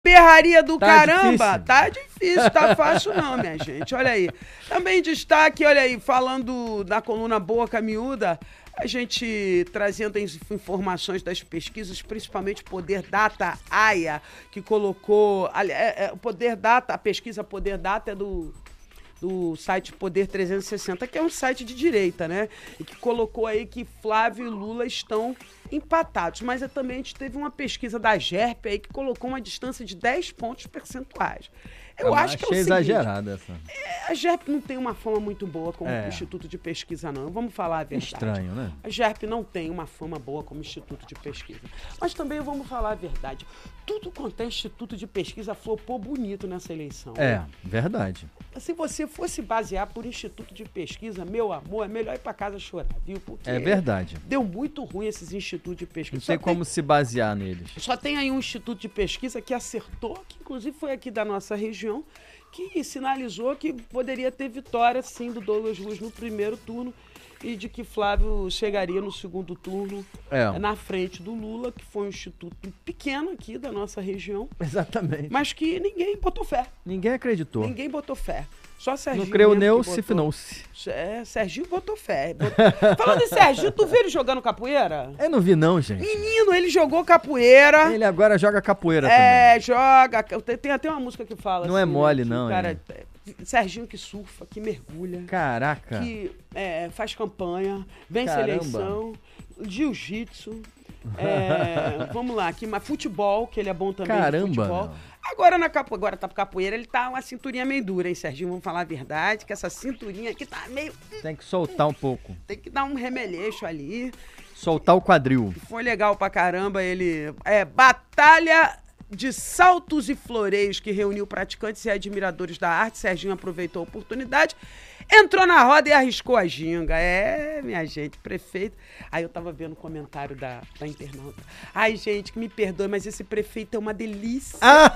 Perraria do caramba, difícil. tá difícil, tá fácil não, minha gente, olha aí. Também destaque, olha aí, falando da coluna Boca Miúda, a gente trazendo as informações das pesquisas, principalmente Poder Data AIA, que colocou, o Poder Data, a pesquisa Poder Data é do site Poder 360, que é um site de direita, né? E que colocou aí que Flávio e Lula estão empatados. Mas também a gente teve uma pesquisa da GERP aí que colocou uma distância de 10 pontos percentuais. Eu acho que é o seguinte, exagerada essa. a GERP não tem uma fama muito boa como instituto de pesquisa, não. Vamos falar a verdade. Estranho, né? A GERP não tem uma fama boa como instituto de pesquisa. Mas também vamos falar a verdade. Tudo quanto é instituto de pesquisa flopou bonito nessa eleição. É, verdade. Se você fosse basear por instituto de pesquisa, meu amor, é melhor ir pra casa chorar, viu? Porque É verdade. deu muito ruim esses institutos de pesquisa. Não tem como se basear neles. Só tem aí um instituto de pesquisa que acertou, que inclusive foi aqui da nossa região, que sinalizou que poderia ter vitória, sim, do Douglas Luz no primeiro turno e de que Flávio chegaria no segundo turno na frente do Lula, que foi um instituto pequeno aqui da nossa região. Exatamente. Mas que ninguém botou fé. Ninguém acreditou. Ninguém botou fé. Só Serginho. Não creu, mesmo se finou-se. Serginho botou fé. Falando em Serginho, tu viu ele jogando capoeira? Eu não vi não, gente. Menino, ele jogou capoeira. Ele agora joga capoeira também. É, joga. Tem até uma música que fala Não assim, é mole, né, não. Cara, Serginho que surfa, que mergulha. Caraca. Que faz campanha, vence Caramba. eleição, jiu-jitsu. Vamos lá, futebol, que ele é bom também. Caramba, de futebol. meu. Agora tá pro capoeira, ele tá uma cinturinha meio dura, hein, Serginho? Vamos falar a verdade, que essa cinturinha aqui tá meio... Tem que soltar um pouco. Tem que dar um remeleixo ali. Soltar o quadril. Foi legal pra caramba, ele... Batalha de saltos e floreios que reuniu praticantes e admiradores da arte. Serginho aproveitou a oportunidade, entrou na roda e arriscou a ginga. Minha gente, prefeito... Aí eu tava vendo o comentário da internauta. Ai, gente, que me perdoe, mas esse prefeito é uma delícia.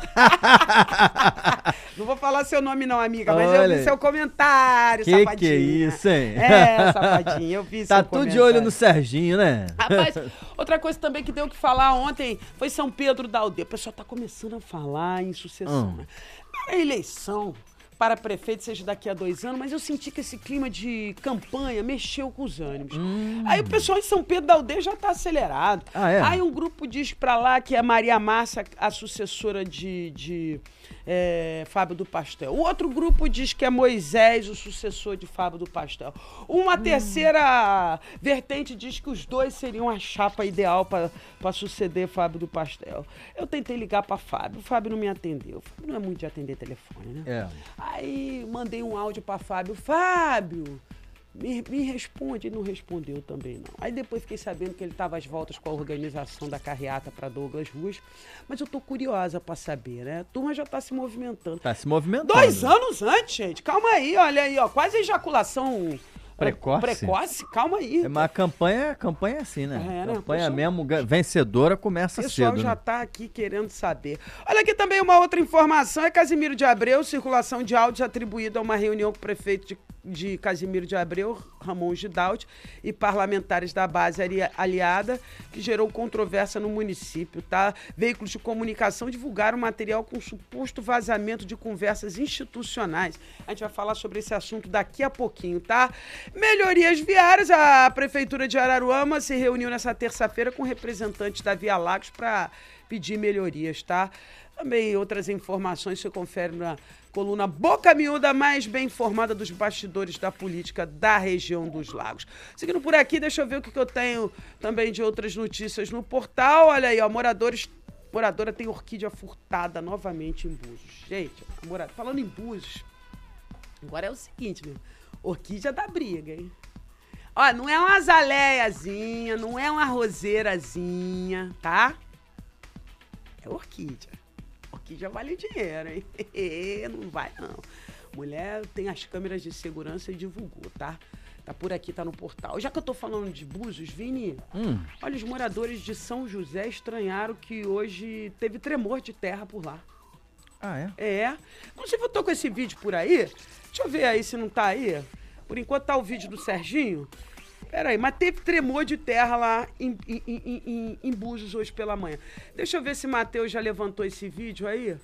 Não vou falar seu nome não, amiga, mas eu vi seu comentário, safadinha. Que é isso, hein? Safadinha, eu vi seu Tá comentário. tudo de olho no Serginho, né? Rapaz, outra coisa também que deu o que falar ontem foi São Pedro da Aldeia. O pessoal tá começando a falar em sucessão, né? A eleição para prefeito seja daqui a 2 anos, mas eu senti que esse clima de campanha mexeu com os ânimos. Aí o pessoal em São Pedro da Aldeia já tá acelerado. Aí um grupo diz pra lá que é Maria Márcia, a sucessora de Fábio do Pastel. O outro grupo diz que é Moisés, o sucessor de Fábio do Pastel. Uma terceira vertente diz que os dois seriam a chapa ideal para suceder Fábio do Pastel. Eu tentei ligar para Fábio, o Fábio não me atendeu. O Fábio não é muito de atender telefone, né? Aí mandei um áudio para Fábio. Fábio, me responde. Ele não respondeu também, não. Aí depois fiquei sabendo que ele estava às voltas com a organização da carreata para Douglas Ruas. Mas eu tô curiosa para saber, né? A turma já tá se movimentando. Tá se movimentando. 2 anos antes, gente. Calma aí, olha aí, ó. Quase ejaculação precoce. Calma aí. Mas a campanha é assim, né? Né? Campanha mesmo, vencedora começa cedo. O pessoal já tá aqui querendo saber. Olha aqui também uma outra informação. Casimiro de Abreu, circulação de áudios atribuída a uma reunião com o prefeito de Casimiro de Abreu, Ramon Gidaldi, e parlamentares da base aliada, que gerou controvérsia no município, tá? Veículos de comunicação divulgaram material com suposto vazamento de conversas institucionais. A gente vai falar sobre esse assunto daqui a pouquinho, tá? Melhorias viárias. A Prefeitura de Araruama se reuniu nessa terça-feira com representantes da Via Lagos para pedir melhorias, tá? Também outras informações você confere na coluna Boca Miúda, mais bem informada dos bastidores da política da região dos Lagos. Seguindo por aqui, deixa eu ver o que eu tenho também de outras notícias no portal. Olha aí, ó, moradora tem orquídea furtada novamente em Búzios. Gente, falando em Búzios, agora é o seguinte, meu, orquídea dá briga, hein? Ó, não é uma azaleiazinha, não é uma roseirazinha, tá? É orquídea. Orquídea vale dinheiro, hein? Não vai, não. Mulher tem as câmeras de segurança e divulgou, tá? Tá por aqui, tá no portal. Já que eu tô falando de Búzios, Vini, olha, os moradores de São José estranharam que hoje teve tremor de terra por lá. Não sei se eu tô com esse vídeo por aí. Deixa eu ver aí se não tá aí. Por enquanto tá o vídeo do Serginho. Peraí, mas teve tremor de terra lá em Búzios hoje pela manhã. Deixa eu ver se Matheus já levantou esse vídeo aí.